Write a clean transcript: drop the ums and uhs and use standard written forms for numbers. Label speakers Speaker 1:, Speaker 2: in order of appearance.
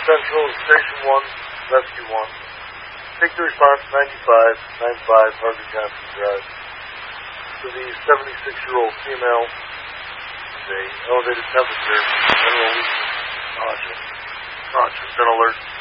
Speaker 1: Central, Station 1, Rescue 1. Take the response 95 Harvey Johnson Drive. To the 76-year-old female, the elevated temperature, general weakness, nausea, conscious and alert.